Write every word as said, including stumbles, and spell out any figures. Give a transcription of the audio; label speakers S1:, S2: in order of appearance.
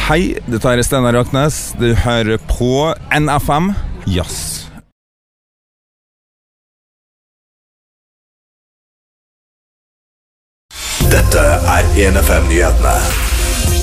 S1: Hei, dette er Steinar Raknes. Du hører på N F M Jazz.
S2: Dette er N F M-nyhetene.